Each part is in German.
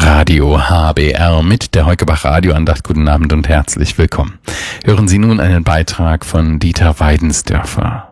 Radio HBR mit der Heukebach Radioandacht. Guten Abend und herzlich willkommen. Hören Sie nun einen Beitrag von Dieter Weidensdörfer.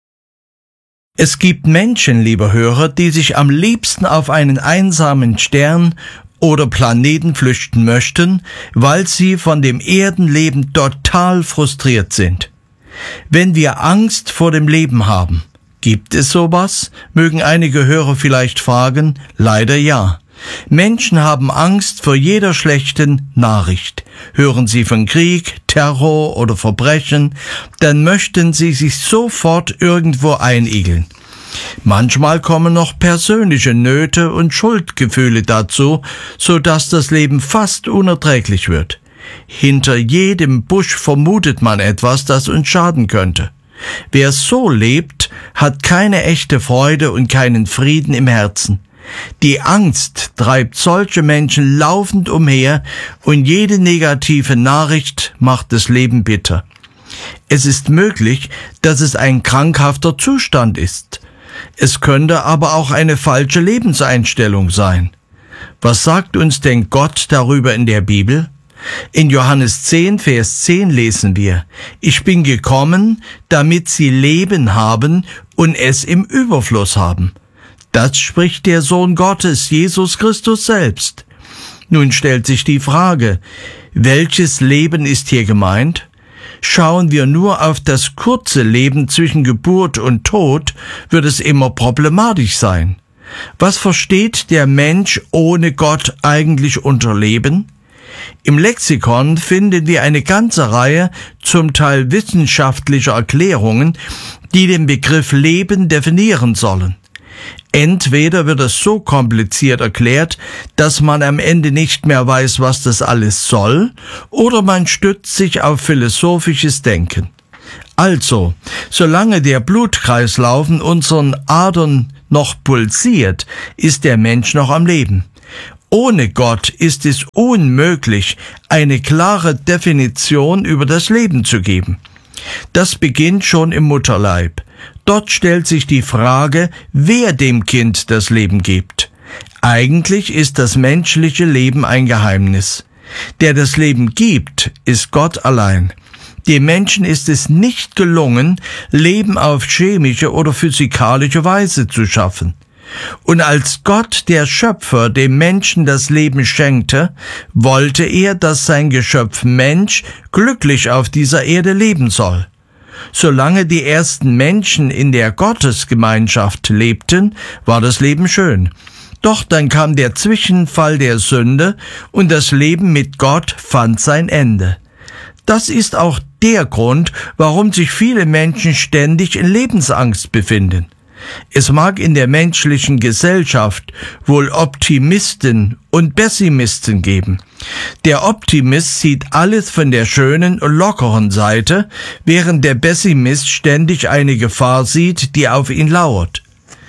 Es gibt Menschen, lieber Hörer, die sich am liebsten auf einen einsamen Stern oder Planeten flüchten möchten, weil sie von dem Erdenleben total frustriert sind. Wenn wir Angst vor dem Leben haben, gibt es sowas? Mögen einige Hörer vielleicht fragen. Leider ja. Menschen haben Angst vor jeder schlechten Nachricht. Hören sie von Krieg, Terror oder Verbrechen, dann möchten sie sich sofort irgendwo einigeln. Manchmal kommen noch persönliche Nöte und Schuldgefühle dazu, sodass das Leben fast unerträglich wird. Hinter jedem Busch vermutet man etwas, das uns schaden könnte. Wer so lebt, hat keine echte Freude und keinen Frieden im Herzen. Die Angst treibt solche Menschen laufend umher und jede negative Nachricht macht das Leben bitter. Es ist möglich, dass es ein krankhafter Zustand ist. Es könnte aber auch eine falsche Lebenseinstellung sein. Was sagt uns denn Gott darüber in der Bibel? In Johannes 10, Vers 10 lesen wir: Ich bin gekommen, damit sie Leben haben und es im Überfluss haben. Das spricht der Sohn Gottes, Jesus Christus selbst. Nun stellt sich die Frage, welches Leben ist hier gemeint? Schauen wir nur auf das kurze Leben zwischen Geburt und Tod, wird es immer problematisch sein. Was versteht der Mensch ohne Gott eigentlich unter Leben? Im Lexikon finden wir eine ganze Reihe zum Teil wissenschaftlicher Erklärungen, die den Begriff Leben definieren sollen. Entweder wird es so kompliziert erklärt, dass man am Ende nicht mehr weiß, was das alles soll, oder man stützt sich auf philosophisches Denken. Also, solange der Blutkreislauf in unseren Adern noch pulsiert, ist der Mensch noch am Leben. Ohne Gott ist es unmöglich, eine klare Definition über das Leben zu geben. Das beginnt schon im Mutterleib. Dort stellt sich die Frage, wer dem Kind das Leben gibt. Eigentlich ist das menschliche Leben ein Geheimnis. Der das Leben gibt, ist Gott allein. Dem Menschen ist es nicht gelungen, Leben auf chemische oder physikalische Weise zu schaffen. Und als Gott, der Schöpfer, dem Menschen das Leben schenkte, wollte er, dass sein Geschöpf Mensch glücklich auf dieser Erde leben soll. Solange die ersten Menschen in der Gottesgemeinschaft lebten, war das Leben schön. Doch dann kam der Zwischenfall der Sünde und das Leben mit Gott fand sein Ende. Das ist auch der Grund, warum sich viele Menschen ständig in Lebensangst befinden. Es mag in der menschlichen Gesellschaft wohl Optimisten und Pessimisten geben. Der Optimist sieht alles von der schönen und lockeren Seite, während der Pessimist ständig eine Gefahr sieht, die auf ihn lauert.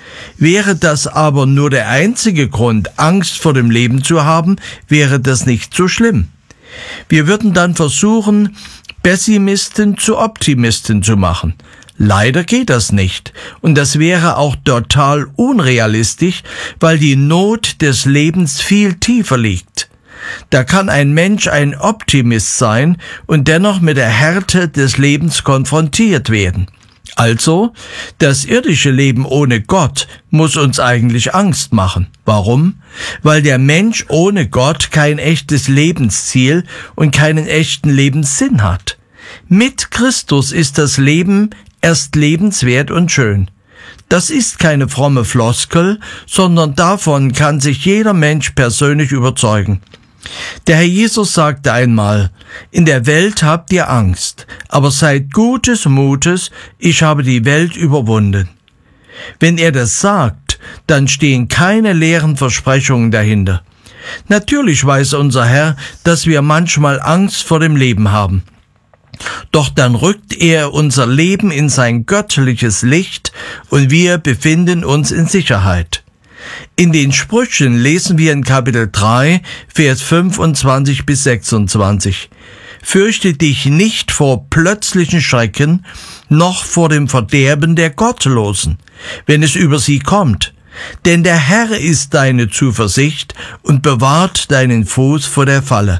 Wäre das aber nur der einzige Grund, Angst vor dem Leben zu haben, wäre das nicht so schlimm. Wir würden dann versuchen, Pessimisten zu Optimisten zu machen. Leider geht das nicht, und das wäre auch total unrealistisch, weil die Not des Lebens viel tiefer liegt. Da kann ein Mensch ein Optimist sein und dennoch mit der Härte des Lebens konfrontiert werden. Also, das irdische Leben ohne Gott muss uns eigentlich Angst machen. Warum? Weil der Mensch ohne Gott kein echtes Lebensziel und keinen echten Lebenssinn hat. Mit Christus ist das Leben erst lebenswert und schön. Das ist keine fromme Floskel, sondern davon kann sich jeder Mensch persönlich überzeugen. Der Herr Jesus sagte einmal: In der Welt habt ihr Angst, aber seid gutes Mutes, ich habe die Welt überwunden. Wenn er das sagt, dann stehen keine leeren Versprechungen dahinter. Natürlich weiß unser Herr, dass wir manchmal Angst vor dem Leben haben. Doch dann rückt er unser Leben in sein göttliches Licht und wir befinden uns in Sicherheit. In den Sprüchen lesen wir in Kapitel 3, Vers 25 bis 26. Fürchte dich nicht vor plötzlichen Schrecken, noch vor dem Verderben der Gottlosen, wenn es über sie kommt. Denn der Herr ist deine Zuversicht und bewahrt deinen Fuß vor der Falle.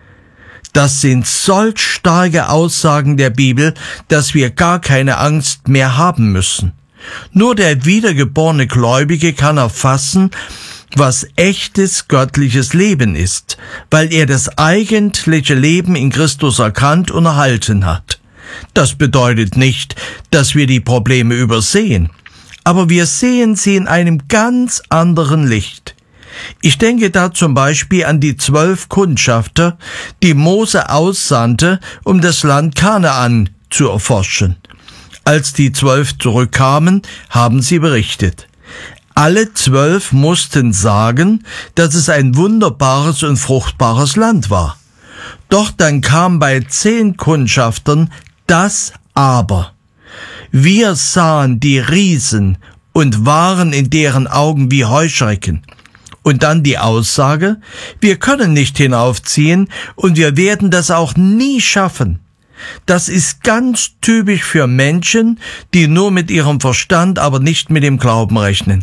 Das sind solch starke Aussagen der Bibel, dass wir gar keine Angst mehr haben müssen. Nur der wiedergeborene Gläubige kann erfassen, was echtes göttliches Leben ist, weil er das eigentliche Leben in Christus erkannt und erhalten hat. Das bedeutet nicht, dass wir die Probleme übersehen, aber wir sehen sie in einem ganz anderen Licht. Ich denke da zum Beispiel an die 12 Kundschafter, die Mose aussandte, um das Land Kanaan zu erforschen. Als die 12 zurückkamen, haben sie berichtet. Alle 12 mussten sagen, dass es ein wunderbares und fruchtbares Land war. Doch dann kam bei 10 Kundschaftern das Aber. Wir sahen die Riesen und waren in deren Augen wie Heuschrecken. Und dann die Aussage, wir können nicht hinaufziehen und wir werden das auch nie schaffen. Das ist ganz typisch für Menschen, die nur mit ihrem Verstand, aber nicht mit dem Glauben rechnen.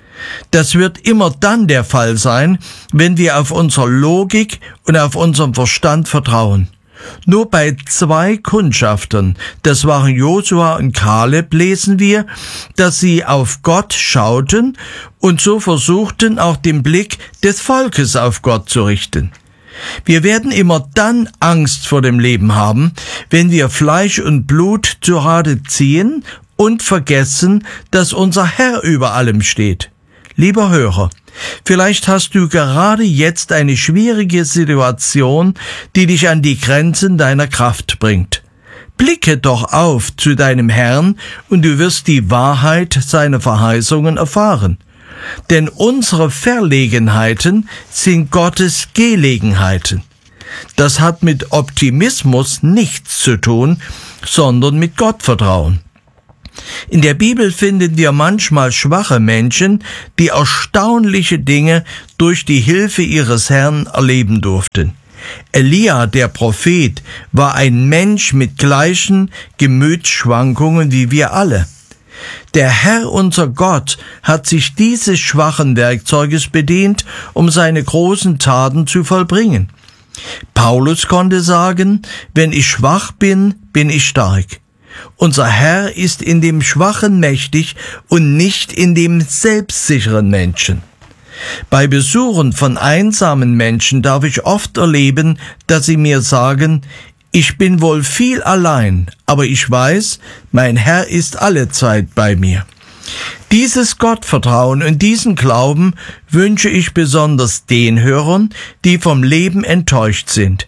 Das wird immer dann der Fall sein, wenn wir auf unsere Logik und auf unseren Verstand vertrauen. Nur bei 2 Kundschaftern, das waren Josua und Kaleb, lesen wir, dass sie auf Gott schauten und so versuchten, auch den Blick des Volkes auf Gott zu richten. Wir werden immer dann Angst vor dem Leben haben, wenn wir Fleisch und Blut zu Rate ziehen und vergessen, dass unser Herr über allem steht. Lieber Hörer, vielleicht hast du gerade jetzt eine schwierige Situation, die dich an die Grenzen deiner Kraft bringt. Blicke doch auf zu deinem Herrn und du wirst die Wahrheit seiner Verheißungen erfahren. Denn unsere Verlegenheiten sind Gottes Gelegenheiten. Das hat mit Optimismus nichts zu tun, sondern mit Gottvertrauen. In der Bibel finden wir manchmal schwache Menschen, die erstaunliche Dinge durch die Hilfe ihres Herrn erleben durften. Elia, der Prophet, war ein Mensch mit gleichen Gemütsschwankungen wie wir alle. Der Herr, unser Gott, hat sich dieses schwachen Werkzeuges bedient, um seine großen Taten zu vollbringen. Paulus konnte sagen, wenn ich schwach bin, bin ich stark. Unser Herr ist in dem Schwachen mächtig und nicht in dem selbstsicheren Menschen. Bei Besuchen von einsamen Menschen darf ich oft erleben, dass sie mir sagen, ich bin wohl viel allein, aber ich weiß, mein Herr ist allezeit bei mir. Dieses Gottvertrauen und diesen Glauben wünsche ich besonders den Hörern, die vom Leben enttäuscht sind.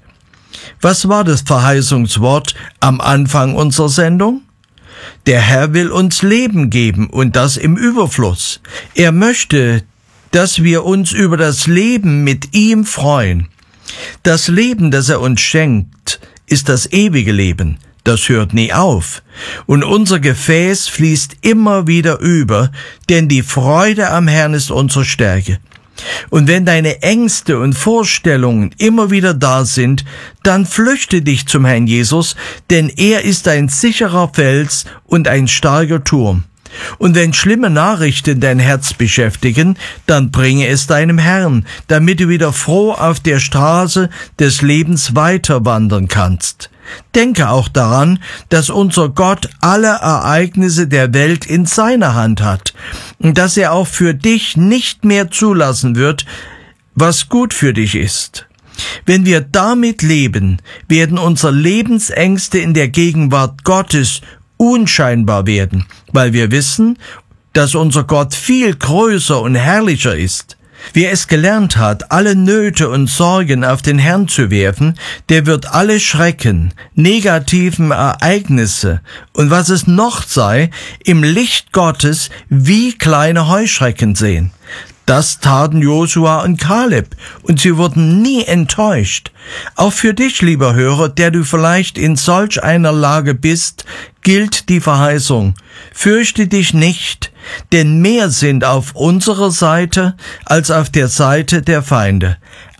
Was war das Verheißungswort am Anfang unserer Sendung? Der Herr will uns Leben geben und das im Überfluss. Er möchte, dass wir uns über das Leben mit ihm freuen. Das Leben, das er uns schenkt, ist das ewige Leben. Das hört nie auf. Und unser Gefäß fließt immer wieder über, denn die Freude am Herrn ist unsere Stärke. Und wenn deine Ängste und Vorstellungen immer wieder da sind, dann flüchte dich zum Herrn Jesus, denn er ist ein sicherer Fels und ein starker Turm. Und wenn schlimme Nachrichten dein Herz beschäftigen, dann bringe es deinem Herrn, damit du wieder froh auf der Straße des Lebens weiter wandern kannst. Denke auch daran, dass unser Gott alle Ereignisse der Welt in seiner Hand hat und dass er auch für dich nicht mehr zulassen wird, was gut für dich ist. Wenn wir damit leben, werden unsere Lebensängste in der Gegenwart Gottes unscheinbar werden, weil wir wissen, dass unser Gott viel größer und herrlicher ist. Wer es gelernt hat, alle Nöte und Sorgen auf den Herrn zu werfen, der wird alle Schrecken, negativen Ereignisse und was es noch sei, im Licht Gottes wie kleine Heuschrecken sehen. Das taten Josua und Kaleb, und sie wurden nie enttäuscht. Auch für dich, lieber Hörer, der du vielleicht in solch einer Lage bist, gilt die Verheißung: Fürchte dich nicht, denn mehr sind auf unserer Seite als auf der Seite der Feinde.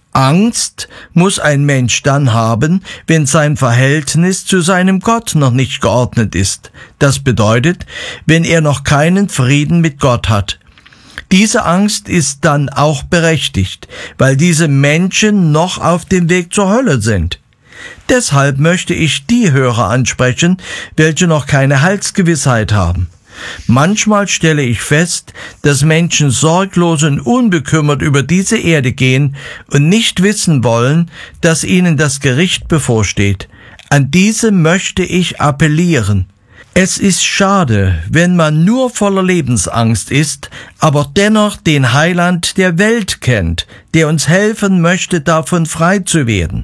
Angst muss ein Mensch dann haben, wenn sein Verhältnis zu seinem Gott noch nicht geordnet ist. Das bedeutet, wenn er noch keinen Frieden mit Gott hat. Diese Angst ist dann auch berechtigt, weil diese Menschen noch auf dem Weg zur Hölle sind. Deshalb möchte ich die Hörer ansprechen, welche noch keine Heilsgewissheit haben. Manchmal stelle ich fest, dass Menschen sorglos und unbekümmert über diese Erde gehen und nicht wissen wollen, dass ihnen das Gericht bevorsteht. An diese möchte ich appellieren. Es ist schade, wenn man nur voller Lebensangst ist, aber dennoch den Heiland der Welt kennt, der uns helfen möchte, davon frei zu werden.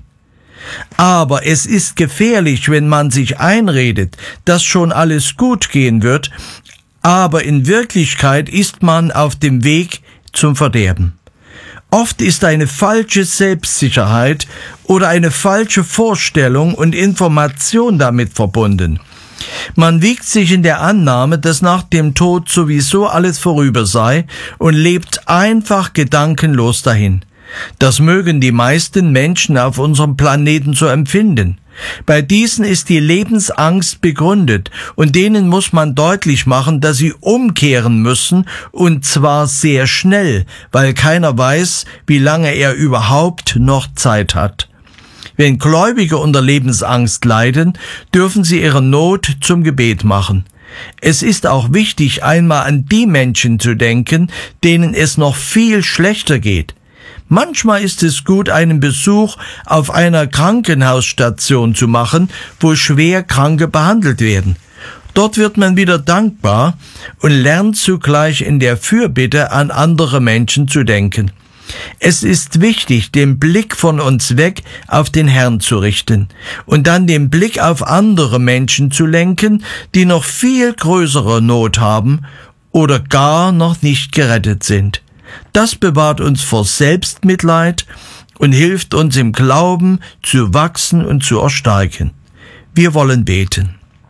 Aber es ist gefährlich, wenn man sich einredet, dass schon alles gut gehen wird, aber in Wirklichkeit ist man auf dem Weg zum Verderben. Oft ist eine falsche Selbstsicherheit oder eine falsche Vorstellung und Information damit verbunden. Man wiegt sich in der Annahme, dass nach dem Tod sowieso alles vorüber sei und lebt einfach gedankenlos dahin. Das mögen die meisten Menschen auf unserem Planeten so empfinden. Bei diesen ist die Lebensangst begründet und denen muss man deutlich machen, dass sie umkehren müssen und zwar sehr schnell, weil keiner weiß, wie lange er überhaupt noch Zeit hat. Wenn Gläubige unter Lebensangst leiden, dürfen sie ihre Not zum Gebet machen. Es ist auch wichtig, einmal an die Menschen zu denken, denen es noch viel schlechter geht. Manchmal ist es gut, einen Besuch auf einer Krankenhausstation zu machen, wo schwer Kranke behandelt werden. Dort wird man wieder dankbar und lernt zugleich in der Fürbitte an andere Menschen zu denken. Es ist wichtig, den Blick von uns weg auf den Herrn zu richten und dann den Blick auf andere Menschen zu lenken, die noch viel größere Not haben oder gar noch nicht gerettet sind. Das bewahrt uns vor Selbstmitleid und hilft uns im Glauben zu wachsen und zu erstarken. Wir wollen beten.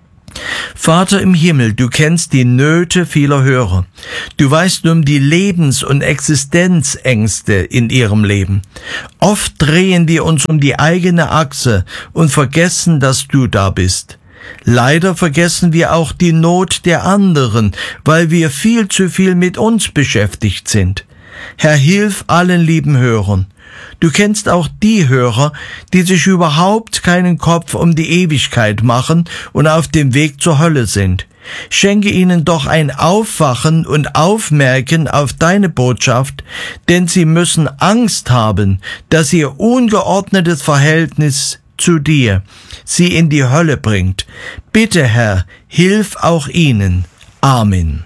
Vater im Himmel, du kennst die Nöte vieler Hörer. Du weißt um die Lebens- und Existenzängste in ihrem Leben. Oft drehen wir uns um die eigene Achse und vergessen, dass du da bist. Leider vergessen wir auch die Not der anderen, weil wir viel zu viel mit uns beschäftigt sind. Herr, hilf allen lieben Hörern. Du kennst auch die Hörer, die sich überhaupt keinen Kopf um die Ewigkeit machen und auf dem Weg zur Hölle sind. Schenke ihnen doch ein Aufwachen und Aufmerken auf deine Botschaft, denn sie müssen Angst haben, dass ihr ungeordnetes Verhältnis zu dir sie in die Hölle bringt. Bitte, Herr, hilf auch ihnen. Amen.